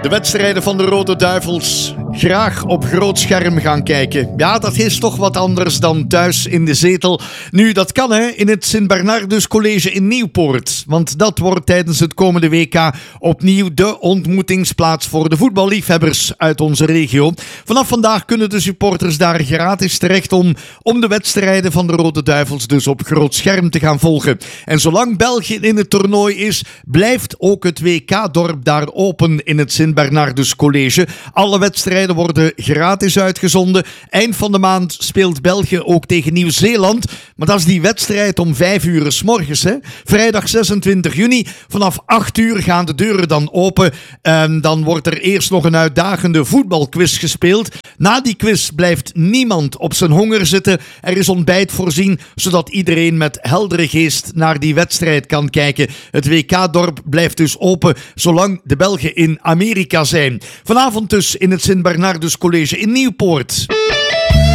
De wedstrijden van de Rode Duivels graag op groot scherm gaan kijken. Ja, dat is toch wat anders dan thuis in de zetel. Nu, dat kan in het Sint-Bernardus College in Nieuwpoort. Want dat wordt tijdens het komende WK opnieuw de ontmoetingsplaats voor de voetballiefhebbers uit onze regio. Vanaf vandaag kunnen de supporters daar gratis terecht om de wedstrijden van de Rode Duivels dus op groot scherm te gaan volgen. En zolang België in het toernooi is, blijft ook het WK-dorp daar open in het Sint-Bernardus College. Alle wedstrijden worden gratis uitgezonden. Eind van de maand speelt België ook tegen Nieuw-Zeeland. Maar dat is die wedstrijd om 5 uur 's morgens. Vrijdag 26 juni. Vanaf 8 uur gaan de deuren dan open. Dan wordt er eerst nog een uitdagende voetbalquiz gespeeld. Na die quiz blijft niemand op zijn honger zitten. Er is ontbijt voorzien, zodat iedereen met heldere geest naar die wedstrijd kan kijken. Het WK-dorp blijft dus open, zolang de Belgen in Amerika zijn. Vanavond dus in het Sint-Bernardus College in Nieuwpoort.